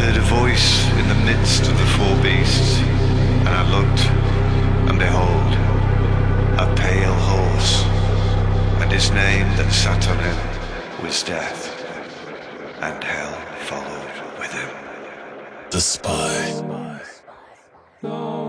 heard a voice in the midst of the four beasts, and I looked, and behold, a pale horse, and his name that sat on him was Death, and hell followed with him. The Spy.